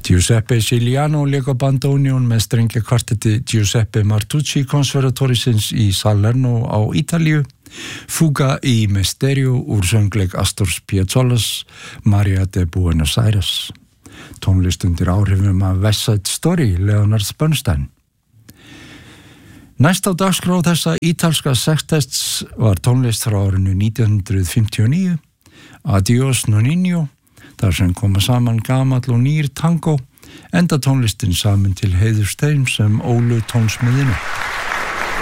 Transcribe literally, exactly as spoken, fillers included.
Giuseppe Ciliano lék á bandóníun með strengjakvartetti Giuseppe Martucci konservatorisins í Salerno á Ítalíu, Fuga í Misterio úr söngleik Astors Piazzolla's Maria de Buenos Aires. Tónlist undir áhrifum af West Side Story, Leonard Bernstein. Næst á dagskrá þessa ítalska sextests var tónlist frá árinu nítján hundrað fimmtíu og níu, Adiós Nonino, þar sem koma saman gamall og nýr tango, enda tónlistin saman til heiðurs þeim sem ólu tónsmiðinu.